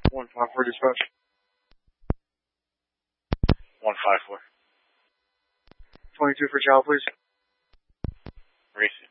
154 dispatch. 154. 22 for child, please. Racing.